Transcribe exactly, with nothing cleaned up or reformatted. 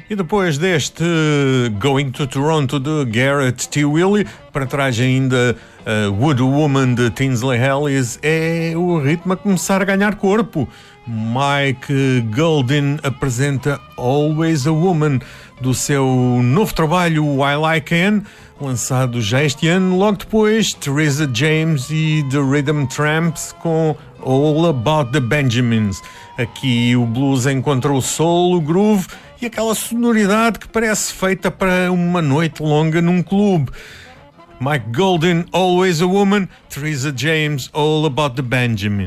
E depois deste Going to Toronto de Garrett T. Willie, para trás ainda uh, Wood Woman de Tinsley Ellis, é o ritmo a começar a ganhar corpo. Mike Goldin apresenta Always a Woman do seu novo trabalho While I Can, lançado já este ano. Logo depois, Teresa James e The Rhythm Tramps com All About the Benjamins. Aqui o blues encontra o soul, o groove e aquela sonoridade que parece feita para uma noite longa num clube. Mike Goldin, Always a Woman, Teresa James, All About the Benjamins.